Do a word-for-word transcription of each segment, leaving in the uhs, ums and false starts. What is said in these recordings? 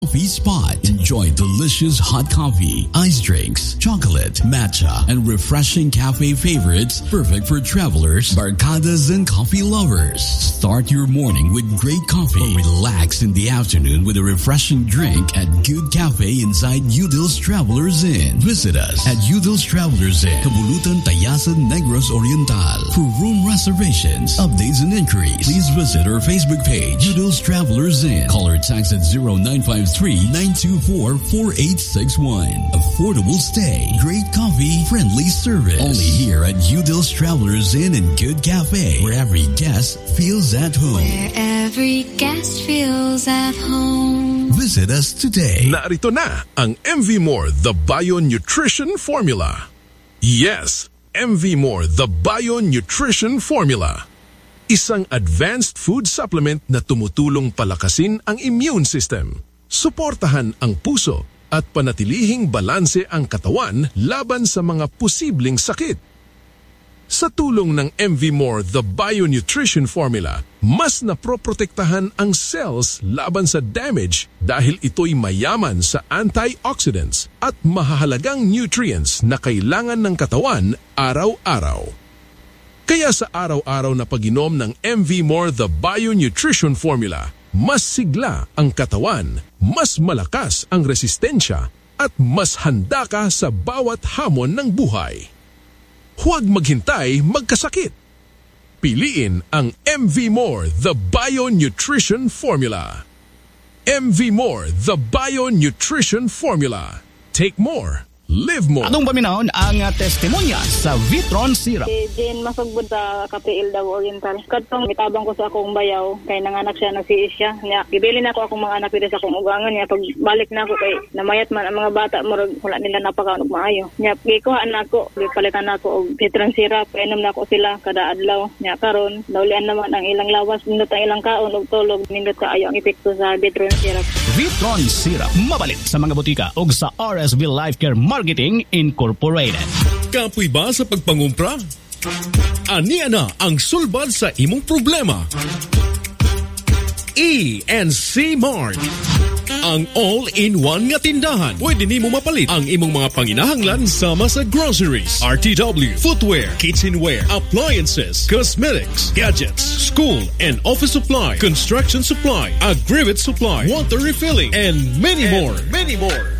Coffee Spot. Enjoy delicious hot coffee, ice drinks, chocolate, matcha, and refreshing cafe favorites perfect for travelers, barcadas, and coffee lovers. Start your morning with great coffee or relax in the afternoon with a refreshing drink at Good Cafe inside Udil's Travelers Inn. Visit us at Udil's Travelers Inn, Cabulutan, Tayasan, Negros Oriental. For room reservations, updates, and inquiries, please visit our Facebook page, Udil's Travelers Inn. Call or text at zero nine five three, nine two four, four eight six one. Affordable stay, great coffee, friendly service. Only here at Udil's Travelers Inn and Good Cafe, where every guest feels at home. Where every guest feels at home. Visit us today. Narito na ang M V More The Bio Nutrition Formula. Yes, M V More The Bio Nutrition Formula. Isang advanced food supplement na tumutulong palakasin ang immune system, suportahan ang puso at panatilihing balanse ang katawan laban sa mga posibleng sakit. Sa tulong ng M V More The Bio Nutrition Formula, mas naproprotektahan ang cells laban sa damage dahil ito'y mayaman sa antioxidants at mahahalagang nutrients na kailangan ng katawan araw-araw. Kaya sa araw-araw na pag-inom ng M V More The Bio Nutrition Formula, mas sigla ang katawan, mas malakas ang resistensya, at mas handa ka sa bawat hamon ng buhay. Huwag maghintay magkasakit. Piliin ang M V More The Bio Nutrition Formula. M V More The Bio Nutrition Formula. Take more. Live more. Anong paminahon ang uh, testimonya sa Vitron Syrup? Si Jane Masugbod sa Kapiil daw Oriental. Katong mitabang ko sa akong bayaw kay nanganak siya na si Isya. Nya gibili na ako akong mga anak dito sa akong ugangan niya. Pag balik na ako kay namayat man ang mga bata murag wala nila napakaon og maayo. Nya gikuha na ako, gipalitan na ako og Vitron Syrup. Painom na ako sila kada adlaw. Nya karon naulian naman ang ilang lawas, nindot ang ilang kaon og tulog, nindot kaayo ang epekto sa Vitron Syrup. Vitron Syrup mabalit sa mga butika ug sa R S V Life Care Marketing Incorporated. Kapoy ba sa pagpangumpra? Ania na ang sulbad sa imong problema. E and C Mart, ang all-in-one nga tindahan. Pwede nimo mapalit ang imong mga panginahanglan sama sa groceries, R T W, footwear, kitchenware, appliances, cosmetics, gadgets, school and office supply, construction supply, aggregate supply, water refilling, and many and more. Many more.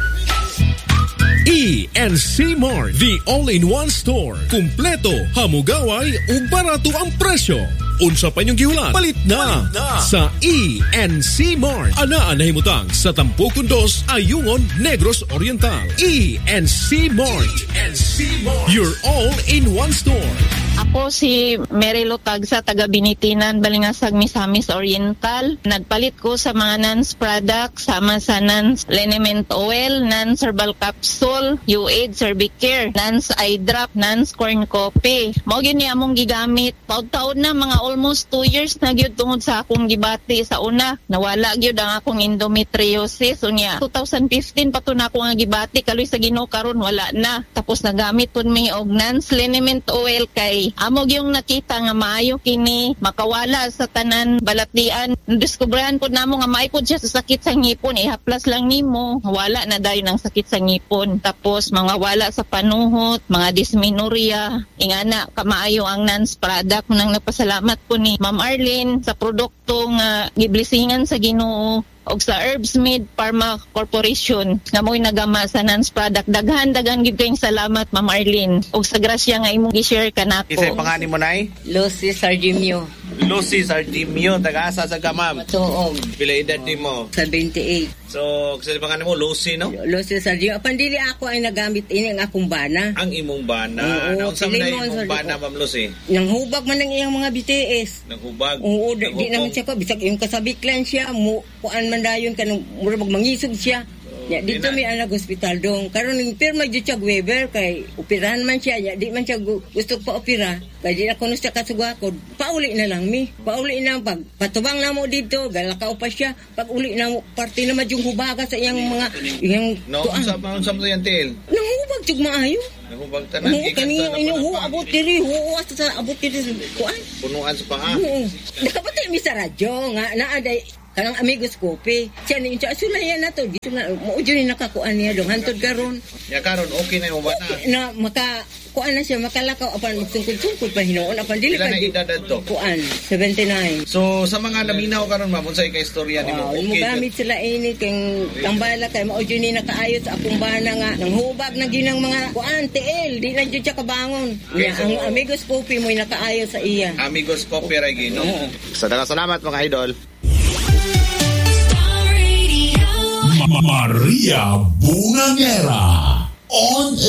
E and C Mart, the all-in-one store. Kumpleto, hamugaway, ug barato ang presyo. Unsa pa inyong gihulat? Palit na, Palit na sa E and C Mart. Anaa na himutang sa Tampukon dos, Ayungon, Negros Oriental. E and C Mart. E and C Mart, your all-in-one store. Ako si Mary Lutag sa taga Binitinan, Balingasag, Misamis Oriental. Nagpalit ko sa mga N A N S products sama sa N A N S Liniment Oil, N A N S Herbal Capsule, U-Aid Cervicare, N A N S Eye Drop, N A N S Corn Coffee. Mao gini among gigamit. Taud-taud na mga almost two years na gyud tungod sa akong gibati sa una. Nawala gyud ang akong endometriosis. Unya twenty fifteen pa to na ako nga gibati, kaloy sa Ginoo karon wala na. Tapos nagamit pud mi og N A N S Liniment Oil kay amog yung nakita nga maayo kini makawala sa tanan balatian. Diskubrehan pud namo nga maipod siya sa sakit sa ngipon, ihaplas lang nimo wala na dayon ang sakit sa ngipon. Tapos mga wala sa panuhot, mga dysmenorrhea, ingana kamaayo ang N A N S product. Nang napasalamat ko ni Ma'am Arlene sa produkto nga giblisingan sa Ginoo og sa Herbsmith Pharma Corporation nga mo'y nagama sa N A N S product. Daghan-daghan gid kayong salamat Ma'am Arlene og sa grasya nga imong gi-share kanako. Isay pangani mo nay? Lucy Sardimio. Lucy Sardimio, taga-asa sa Gamam. Tuog. Pila edad nimo? seventy-eight. So, kasi pangani mo Lucy, no? Lucy Sardimio. Pandili ako ay nagamit ini ang akong bana. Ang imong bana. Oo, Naunsa man na imong bana, Ma'am Lucy? Nang hubag man ang iyang mga B T S. Nang hubag? Oo, di, di naman siya ko. Bisag yung kasabiklan siya. Mu, kuan man dayon ka nung murag mangisog siya. Ya, dito may anak hospital dong. Karon ning pirma jud siya Weber kay operahan man siya. Ya, di man siya gu- gusto pa opera. Kay di na kuno siya kasugakod. Pauli na lang mi. Pauli na pag patubang na mo dito, galakaw pa siya. Pag uli na mo parte na madyong hubaga sa iyang mga iyang no, tuan. No, sa sa mo yan til. Nang hubag jud maayo. Nahubag tanan. Oo, kaniyang inyong hu abot diri, hu sa abot diri kuan. Punuan sa paa. Oo. Nakapatay mi sa radyo nga naa day kanang amigos kopi. Siya ni siya sulayan na to. Dito na mo ni nakakuan niya dong hantod karon. Ya karon okay na yung bana. Na maka kuan na siya makalakaw apan magsungkod-sungkod pa hinoon apan dili Pila pa na edad adto? kuan seventy-nine. So sa mga naminaw karon ma'am unsay ka istorya nimo? Wow, Okay. gamit sila ini keng tambala kay mao jud ni nakaayos sa akong bana nga nang hubag na ginang mga kuan T L di na jud siya kabangon. Okay, Nya, so- ang amigos kopi mo nakaayos sa iya. Amigos Coffee ra gino. Sa daghang salamat mga idol. Maria Bungangera on